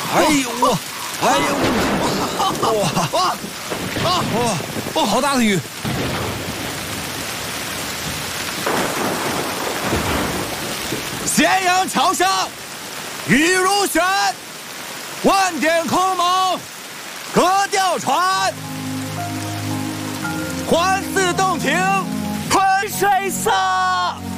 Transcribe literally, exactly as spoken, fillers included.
哎呦我，哎呦我，哇啊哇，好大的雨！ 咸阳桥上，雨如雪，万点空蒙，格调传。